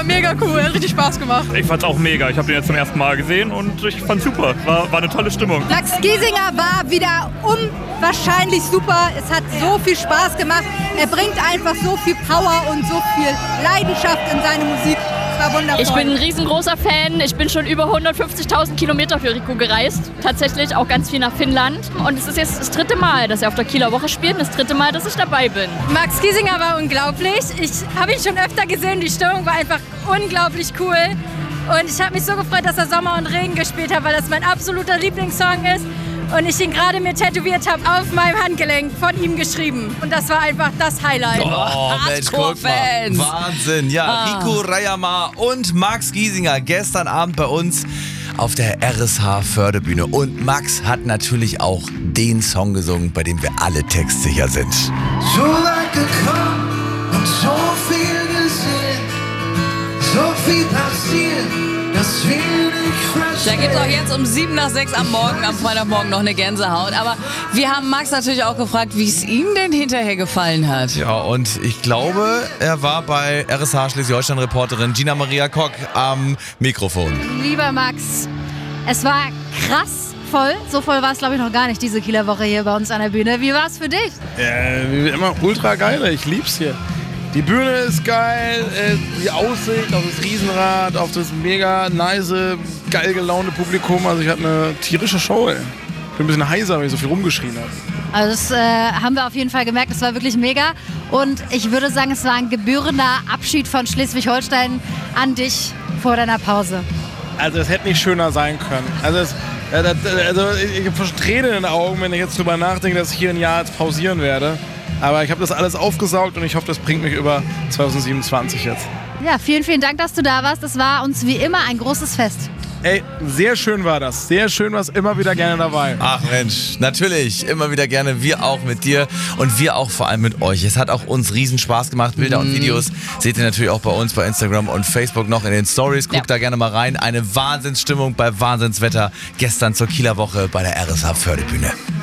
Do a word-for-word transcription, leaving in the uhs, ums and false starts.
mega cool, hat richtig Spaß gemacht. Ich fand's auch mega. Ich habe den jetzt zum ersten Mal gesehen und ich fand's super. War, war eine tolle Stimmung. Max Giesinger war wieder unwahrscheinlich super. Es hat so viel Spaß gemacht. Er bringt einfach so viel Power und so viel Leidenschaft in seine Musik. War wundervoll. Ich bin ein riesengroßer Fan. Ich bin schon über hundertfünfzigtausend Kilometer für Rico gereist. Tatsächlich auch ganz viel nach Finnland. Und es ist jetzt das dritte Mal, dass er auf der Kieler Woche spielt. Und das dritte Mal, dass ich dabei bin. Max Giesinger war unglaublich. Ich habe ihn schon öfter gesehen. Die Stimmung war einfach unglaublich cool. Und ich habe mich so gefreut, dass er Sommer und Regen gespielt hat, weil das mein absoluter Lieblingssong ist. Und ich ihn gerade mir tätowiert habe, auf meinem Handgelenk, von ihm geschrieben. Und das war einfach das Highlight. Oh, Mensch, guck mal. Wahnsinn. Ja, Ah. Rico Reyermar und Max Giesinger gestern Abend bei uns auf der R S H-Förderbühne. Und Max hat natürlich auch den Song gesungen, bei dem wir alle textsicher sind. So weit gekommen und so viel gesehen, so viel passiert, dass wir nicht verstehen. Da gibt es auch jetzt um sieben nach sechs am Morgen, am Freitagmorgen noch eine Gänsehaut. Aber wir haben Max natürlich auch gefragt, wie es ihm denn hinterher gefallen hat. Ja, und ich glaube, er war bei R S H Schleswig-Holstein-Reporterin Gina Maria Kock am Mikrofon. Lieber Max, es war krass voll. So voll war es, glaube ich, noch gar nicht, diese Kieler Woche hier bei uns an der Bühne. Wie war es für dich? Äh, wie immer ultra geil, ich lieb's hier. Die Bühne ist geil, äh, die Aussicht auf das Riesenrad, auf das mega nice, geil gelaunte Publikum. Also ich hatte eine tierische Show, ey. Ich bin ein bisschen heiser, weil ich so viel rumgeschrien habe. Also das äh, haben wir auf jeden Fall gemerkt, es war wirklich mega. Und ich würde sagen, es war ein gebührender Abschied von Schleswig-Holstein an dich vor deiner Pause. Also es hätte nicht schöner sein können. Also, es, äh, das, also ich habe fast Tränen in den Augen, wenn ich jetzt drüber nachdenke, dass ich hier ein Jahr jetzt pausieren werde. Aber ich habe das alles aufgesaugt und ich hoffe, das bringt mich über zwanzig siebenundzwanzig jetzt. Ja, vielen, vielen Dank, dass du da warst. Das war uns wie immer ein großes Fest. Ey, sehr schön war das. Sehr schön war es, immer wieder gerne dabei. Ach Mensch, natürlich, immer wieder gerne. Wir auch mit dir und wir auch vor allem mit euch. Es hat auch uns riesen Spaß gemacht. Bilder und Videos seht ihr natürlich auch bei uns bei Instagram und Facebook noch in den Stories. Guckt ja da gerne mal rein. Eine Wahnsinnsstimmung bei Wahnsinnswetter gestern zur Kieler Woche bei der R S H Förderbühne.